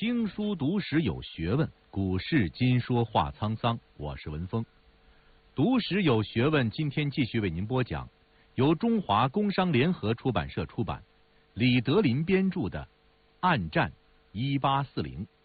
经书读史有学问，古事今说话沧桑。我是文峰，读史有学问。今天继续为您播讲由中华工商联合出版社出版、李德林编著的《暗战1840》。